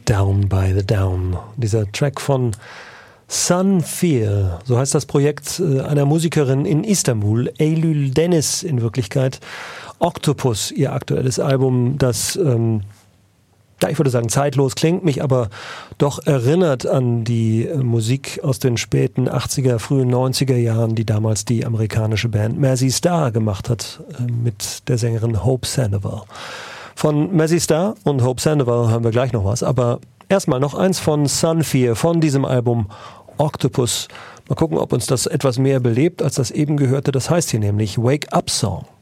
Down by the Down. Dieser Track von Sun Fear, so heißt das Projekt einer Musikerin in Istanbul, Eylül Deniz in Wirklichkeit. Octopus, ihr aktuelles Album, das, ich würde sagen, zeitlos klingt, mich aber doch erinnert an die Musik aus den späten 80er, frühen 90er Jahren, die damals die amerikanische Band Mazzy Star gemacht hat, mit der Sängerin Hope Sandoval. Von Mazzy Star und Hope Sandoval haben wir gleich noch was, aber erstmal noch eins von Sun Fear, von diesem Album Octopus. Mal gucken, ob uns das etwas mehr belebt, als das eben gehörte. Das heißt hier nämlich Wake Up Song.